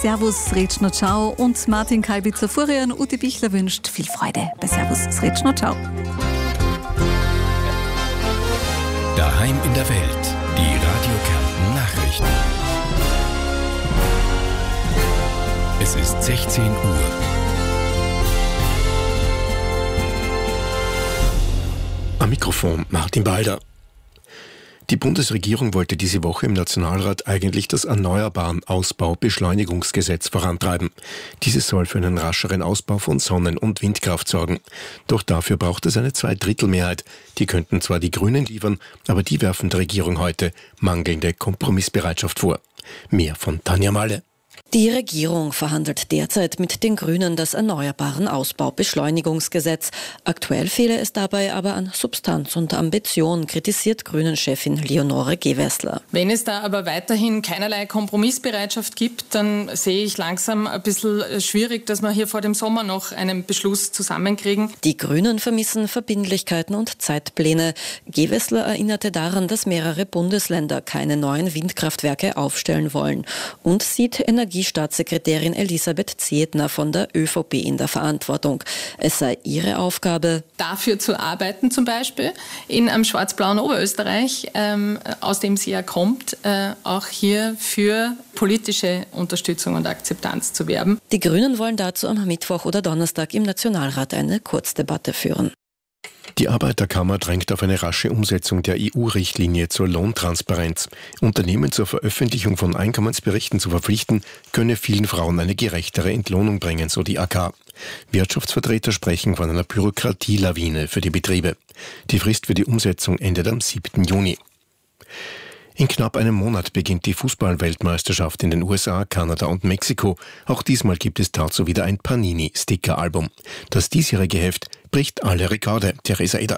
Servus, Sretschno, ciao und Martin Kalbitzer-Furian und Ute Bichler wünscht viel Freude bei Servus, Sretschno, ciao. Daheim in der Welt, die Radio Kärnten Nachrichten. Es ist 16 Uhr. Am Mikrofon Martin Balder. Die Bundesregierung wollte diese Woche im Nationalrat eigentlich das Erneuerbaren-Ausbau-Beschleunigungsgesetz vorantreiben. Dieses soll für einen rascheren Ausbau von Sonnen- und Windkraft sorgen. Doch dafür braucht es eine Zweidrittelmehrheit. Die könnten zwar die Grünen liefern, aber die werfen der Regierung heute mangelnde Kompromissbereitschaft vor. Mehr von Tanja Malle. Die Regierung verhandelt derzeit mit den Grünen das Erneuerbaren-Ausbau-Beschleunigungsgesetz. Aktuell fehle es dabei aber an Substanz und Ambition, kritisiert Grünen-Chefin Leonore Gewessler. Wenn es da aber weiterhin keinerlei Kompromissbereitschaft gibt, dann sehe ich langsam ein bisschen schwierig, dass wir hier vor dem Sommer noch einen Beschluss zusammenkriegen. Die Grünen vermissen Verbindlichkeiten und Zeitpläne. Gewessler erinnerte daran, dass mehrere Bundesländer keine neuen Windkraftwerke aufstellen wollen und sieht Energiestaatssekretärin Elisabeth Zietner von der ÖVP in der Verantwortung. Es sei ihre Aufgabe, dafür zu arbeiten, zum Beispiel in einem schwarz-blauen Oberösterreich, aus dem sie ja kommt, auch hier für politische Unterstützung und Akzeptanz zu werben. Die Grünen wollen dazu am Mittwoch oder Donnerstag im Nationalrat eine Kurzdebatte führen. Die Arbeiterkammer drängt auf eine rasche Umsetzung der EU-Richtlinie zur Lohntransparenz. Unternehmen zur Veröffentlichung von Einkommensberichten zu verpflichten, könne vielen Frauen eine gerechtere Entlohnung bringen, so die AK. Wirtschaftsvertreter sprechen von einer Bürokratielawine für die Betriebe. Die Frist für die Umsetzung endet am 7. Juni. In knapp einem Monat beginnt die Fußball-Weltmeisterschaft in den USA, Kanada und Mexiko. Auch diesmal gibt es dazu wieder ein Panini-Sticker-Album. Das diesjährige Heft bricht alle Rekorde. Theresa Eder.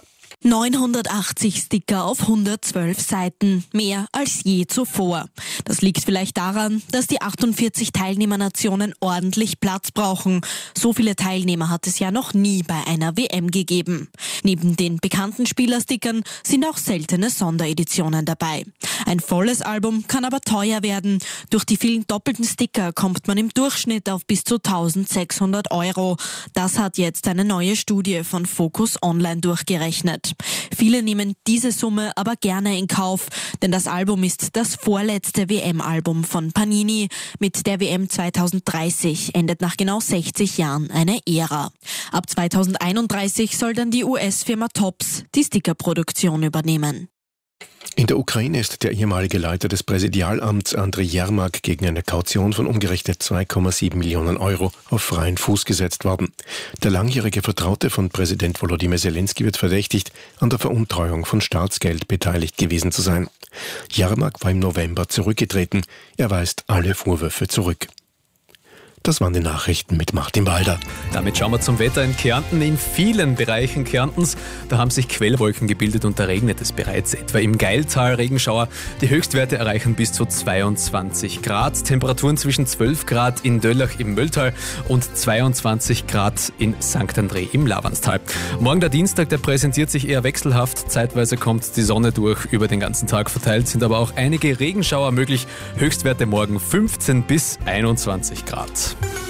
980 Sticker auf 112 Seiten, mehr als je zuvor. Das liegt vielleicht daran, dass die 48 Teilnehmernationen ordentlich Platz brauchen. So viele Teilnehmer hat es ja noch nie bei einer WM gegeben. Neben den bekannten Spielerstickern sind auch seltene Sondereditionen dabei. Ein volles Album kann aber teuer werden. Durch die vielen doppelten Sticker kommt man im Durchschnitt auf bis zu 1.600 €. Das hat jetzt eine neue Studie von Focus Online durchgerechnet. Viele nehmen diese Summe aber gerne in Kauf, denn das Album ist das vorletzte WM-Album von Panini. Mit der WM 2030 endet nach genau 60 Jahren eine Ära. Ab 2031 soll dann die US-Firma Topps die Stickerproduktion übernehmen. In der Ukraine ist der ehemalige Leiter des Präsidialamts Andriy Jermak gegen eine Kaution von umgerechnet 2,7 Millionen € auf freien Fuß gesetzt worden. Der langjährige Vertraute von Präsident Volodymyr Zelensky wird verdächtigt, an der Veruntreuung von Staatsgeld beteiligt gewesen zu sein. Jermak war im November zurückgetreten. Er weist alle Vorwürfe zurück. Das waren die Nachrichten mit Martin Balder. Damit schauen wir zum Wetter in Kärnten. In vielen Bereichen Kärntens, da haben sich Quellwolken gebildet und da regnet es bereits. Etwa im Geiltal Regenschauer. Die Höchstwerte erreichen bis zu 22 Grad. Temperaturen zwischen 12 Grad in Döllach im Mölltal und 22 Grad in St. André im Lavanstal. Morgen der Dienstag, der präsentiert sich eher wechselhaft. Zeitweise kommt die Sonne durch, über den ganzen Tag verteilt sind aber auch einige Regenschauer möglich. Höchstwerte morgen 15 bis 21 Grad.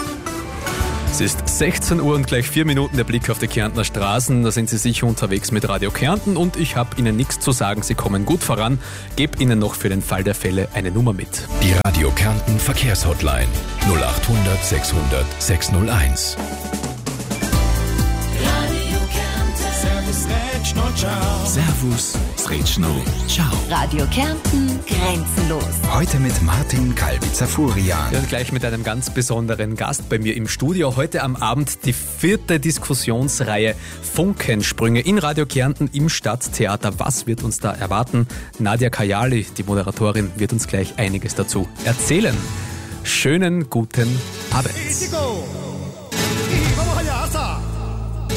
Es ist 16 Uhr und gleich 4 Minuten der Blick auf die Kärntner Straßen. Da sind Sie sicher unterwegs mit Radio Kärnten und ich habe Ihnen nichts zu sagen. Sie kommen gut voran. Gebe Ihnen noch für den Fall der Fälle eine Nummer mit. Die Radio Kärnten Verkehrshotline 0800 600 601. Servus, Sretschno, ciao. Radio Kärnten, grenzenlos. Heute mit Martin Kalbitzer-Furian. Ja, und gleich mit einem ganz besonderen Gast bei mir im Studio. Heute am Abend die 4. Diskussionsreihe Funkensprünge in Radio Kärnten im Stadttheater. Was wird uns da erwarten? Nadia Kajali, die Moderatorin, wird uns gleich einiges dazu erzählen. Schönen guten Abend.